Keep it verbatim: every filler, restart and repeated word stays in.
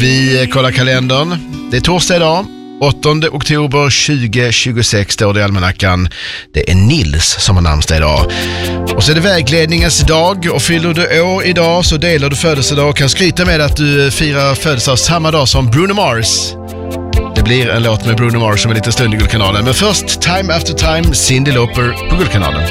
Vi kollar kalendern. Det är torsdag idag. åttonde oktober tjugohundratjugosex står det i almanackan. Det är Nils som har namnsdag idag. Och så är det vägledningens dag, och fyller du år idag så delar du födelsedag och kan skryta med att du firar födelsedag samma dag som Bruno Mars. Det blir en låt med Bruno Mars om en liten stund i Guldkanalen. Men först Time After Time, Cyndi Lauper på Guldkanalen.